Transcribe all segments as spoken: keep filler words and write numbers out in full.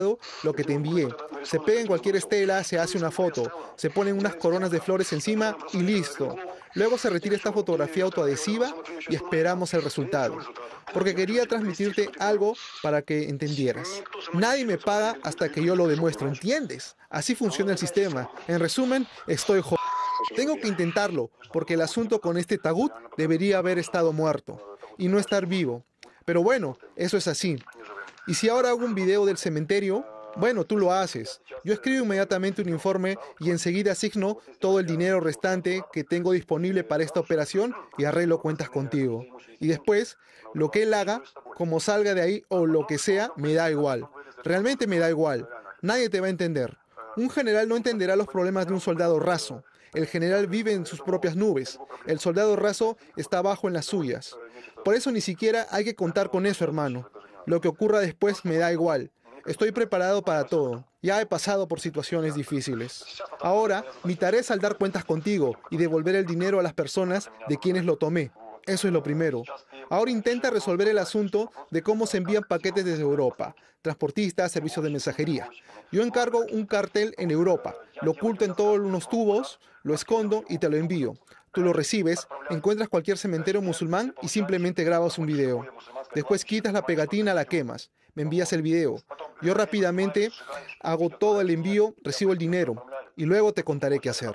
lo que te envié. Se pega en cualquier estela, se hace una foto, se ponen unas coronas de flores encima y listo. Luego se retira esta fotografía autoadhesiva y esperamos el resultado. Porque quería transmitirte algo para que entendieras. Nadie me paga hasta que yo lo demuestro, ¿entiendes? Así funciona el sistema. En resumen, estoy jodido. Tengo que intentarlo, porque el asunto con este Tagut debería haber estado muerto y no estar vivo. Pero bueno, eso es así. Y si ahora hago un video del cementerio, bueno, tú lo haces. Yo escribo inmediatamente un informe y enseguida asigno todo el dinero restante que tengo disponible para esta operación y arreglo cuentas contigo. Y después, lo que él haga, como salga de ahí o lo que sea, me da igual. Realmente me da igual. Nadie te va a entender. Un general no entenderá los problemas de un soldado raso. El general vive en sus propias nubes. El soldado raso está abajo en las suyas. Por eso ni siquiera hay que contar con eso, hermano. Lo que ocurra después me da igual. Estoy preparado para todo. Ya he pasado por situaciones difíciles. Ahora, mi tarea es saldar cuentas contigo y devolver el dinero a las personas de quienes lo tomé. Eso es lo primero. Ahora intenta resolver el asunto de cómo se envían paquetes desde Europa, transportistas, servicios de mensajería. Yo encargo un cartel en Europa, lo oculto en todos unos tubos, lo escondo y te lo envío. Tú lo recibes, encuentras cualquier cementerio musulmán y simplemente grabas un video. Después quitas la pegatina, la quemas. Me envías el video. Yo rápidamente hago todo el envío, recibo el dinero y luego te contaré qué hacer.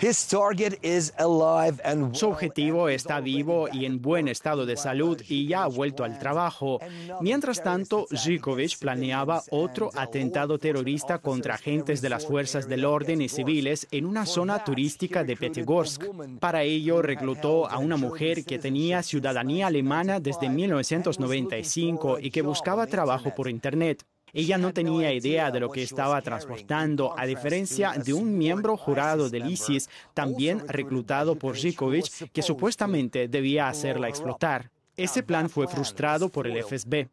Su objetivo está vivo y en buen estado de salud y ya ha vuelto al trabajo. Mientras tanto, Živković planeaba otro atentado terrorista contra agentes de las fuerzas del orden y civiles en una zona turística de Pyatigorsk. Para ello, reclutó a una mujer que tenía ciudadanía alemana desde mil novecientos noventa y cinco y que buscaba trabajo por Internet. Ella no tenía idea de lo que estaba transportando, a diferencia de un miembro jurado del ISIS, también reclutado por Živković, que supuestamente debía hacerla explotar. Ese plan fue frustrado por el F S B.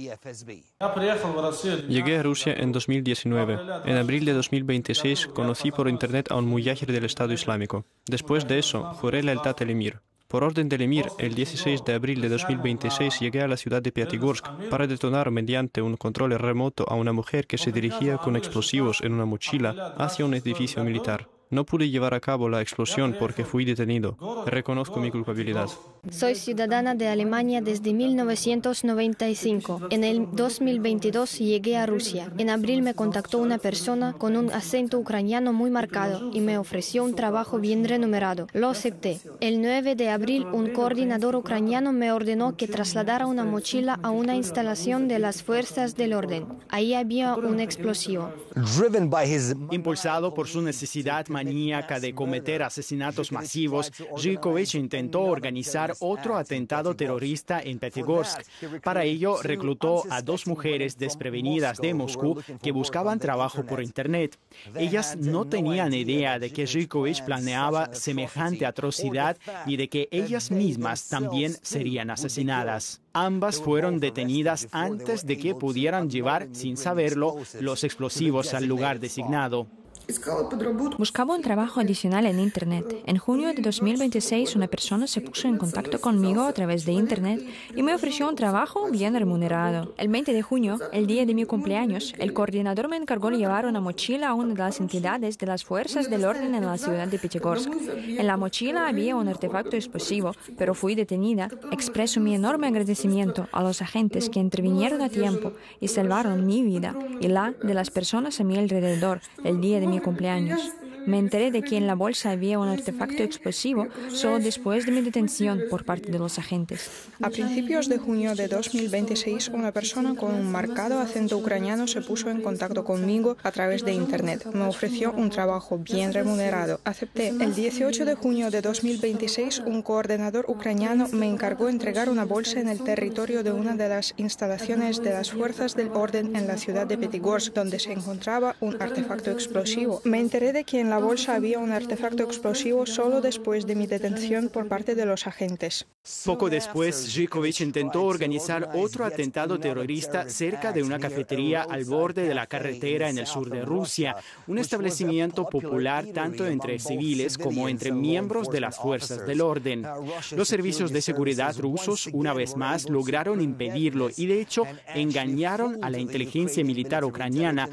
Llegué a Rusia en dos mil diecinueve. En abril de dos mil veintiséis conocí por Internet a un muyahir del Estado Islámico. Después de eso, juré lealtad al emir. Por orden del emir, el dieciséis de abril de dos mil veintiséis llegué a la ciudad de Pyatigorsk para detonar mediante un control remoto a una mujer que se dirigía con explosivos en una mochila hacia un edificio militar. No pude llevar a cabo la explosión porque fui detenido. Reconozco mi culpabilidad. Soy ciudadana de Alemania desde mil novecientos noventa y cinco. En el dos mil veintidós llegué a Rusia. En abril me contactó una persona con un acento ucraniano muy marcado y me ofreció un trabajo bien remunerado. Lo acepté. El nueve de abril, un coordinador ucraniano me ordenó que trasladara una mochila a una instalación de las fuerzas del orden. Ahí había un explosivo. Impulsado por su necesidad maníaca de cometer asesinatos masivos, Živković intentó organizar otro atentado terrorista en Pyatigorsk. Para ello, reclutó a dos mujeres desprevenidas de Moscú que buscaban trabajo por Internet. Ellas no tenían idea de que Živković planeaba semejante atrocidad ni de que ellas mismas también serían asesinadas. Ambas fueron detenidas antes de que pudieran llevar, sin saberlo, los explosivos al lugar designado. Buscaba un trabajo adicional en Internet. En junio de dos mil veintiséis, una persona se puso en contacto conmigo a través de Internet y me ofreció un trabajo bien remunerado. El veinte de junio, el día de mi cumpleaños, el coordinador me encargó llevar una mochila a una de las entidades de las fuerzas del orden en la ciudad de Pyatigorsk. En la mochila había un artefacto explosivo, pero fui detenida. Expreso mi enorme agradecimiento a los agentes que intervinieron a tiempo y salvaron mi vida y la de las personas a mi alrededor el día de mi cumpleaños. Me enteré de que en la bolsa había un artefacto explosivo solo después de mi detención por parte de los agentes. A principios de junio de dos mil veintiséis, una persona con un marcado acento ucraniano se puso en contacto conmigo a través de Internet. Me ofreció un trabajo bien remunerado. Acepté. El dieciocho de junio de dos mil veintiséis, un coordinador ucraniano me encargó entregar una bolsa en el territorio de una de las instalaciones de las fuerzas del orden en la ciudad de Pyatigorsk, donde se encontraba un artefacto explosivo. Me enteré de que en la la bolsa había un artefacto explosivo solo después de mi detención por parte de los agentes. Poco después, Živković intentó organizar otro atentado terrorista cerca de una cafetería al borde de la carretera en el sur de Rusia, un establecimiento popular tanto entre civiles como entre miembros de las fuerzas del orden. Los servicios de seguridad rusos, una vez más, lograron impedirlo y, de hecho, engañaron a la inteligencia militar ucraniana